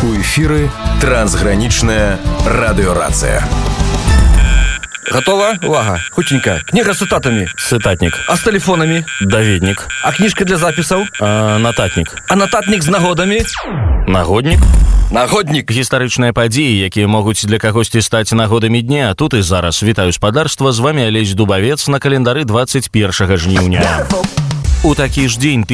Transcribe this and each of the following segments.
У эфіры трансгранічная радыёрацыя. Готова? Увага. Хутенько. Книга с цитатами. Цитатник. А с телефонами? Даведник. А книжка для записов? Нататник. А нататник з нагодами? Нагодник. Нагодник. Гістарычныя падзеі, якія могуць для кагосьці стаць нагодамі дня. Тут і зараз. Вітаю спадарства, з вами Алесь Дубавец на календары 21 жніўня. У такі ж дзень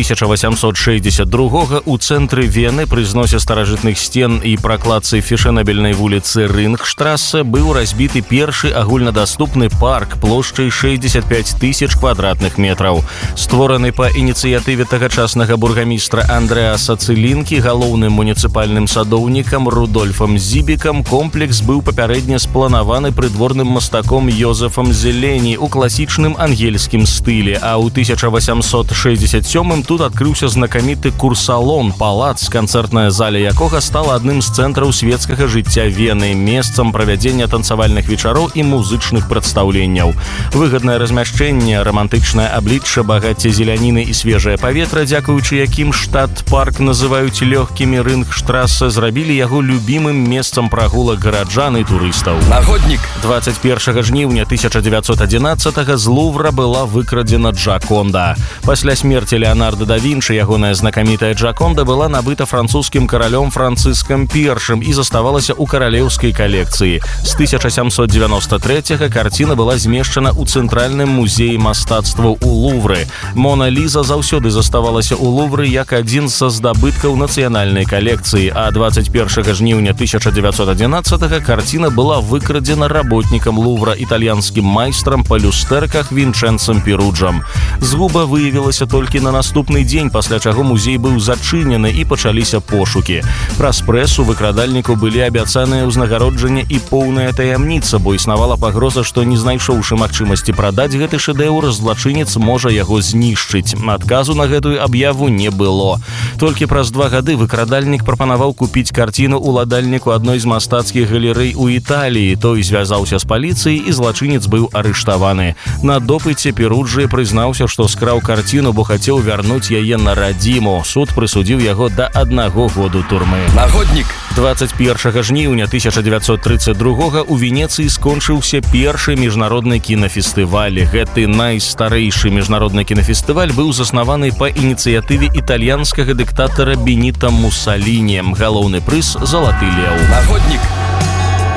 1862 у цэнтры Вены пры зносе старажытных сцен і пракладцы фешэнабельнай вуліцы Рынгштрассе быў разбіты першы агульнадаступны парк плошчай 65 тысяч квадратных метраў. Створаны па ініцыятыве тагачаснага бургамістра Андрэаса Цылінкі галоўным муніцыпальным садоўнікам Рудольфам Зібікам, комплекс быў папярэдне спланаваны прыдворным мастаком Йозефам Зелені ў класічным ангельскім стылі, а ў 1867 тут адкрыўся знакаміты курсалон, палац, канцэртная заля якога стала адным з цэнтраў светскага жыцця Вены, месцам правядзення танцавальных вечароў і музычных прадстаўленняў. Выгаднае размяшчэнне, рамантычнае аблічча, багацце зеляніны і свежае паветра, дзякуючы якім штат-парк называюць лёгкімі, Рынгштрассе зрабілі яго любімым месцам прагулак гараджан і турыстаў. Нагодник. 21 жніўня 1911 з Лувра была выкрадзена Джаконда. Пасля смерти Леонардо да Вінчы ягоная знакамітая Джаконда была набыта французскім каралём Францыскам I і заставалася ў каралеўскай калекцыі. З 1793 карціна была змешчана ў Цэнтральным музеі мастацтваў у Лувры. Мона Ліза заўсёды заставалася ў Лувры як адзін са здабыткаў нацыянальнай калекцыі, а 21 жніўня 1911 карціна была выкрадзена работнікам Лувра, італьянскім майстрам па люстэрках Вінчэнцам Перуджам. Згуба выявілася толькі на наступны дзень, пасля чаго музей быў зачынены і пачаліся пошукі. Праз прэсу выкрадальніку былі абяцаныя ўзнагароджанне і поўная таямніца, бо існавала пагроза, што не знайшоўшы магчымасці прадаць гэты шэдэўр, злачынец можа яго знішчыць. Адказу на гэтую аб'яву не было. Толькі праз 2 гады выкрадальнік прапанаваў купіць карціну уладальніку адной з мастацкіх галерэй у Італіі. Той звязаўся з паліцыяй і злачынец быў арыштаваны. На допыце Перуджы прызнаўся, што скраў карціну, бо хацеў вярнуць яе на радзіму. Суд прысудзіў яго да 1 году турмы. Нагодник. 21 жніўня 1932 у Венецыі скончыўся першы міжнародны кінафестываль. Гэты найстарэйшы міжнародны кінафестываль быў заснаваны па ініцыятыве італьянскага дыктатара Беніта Мусаліні. Галоўны прыз «Залаты леў». Нагодник.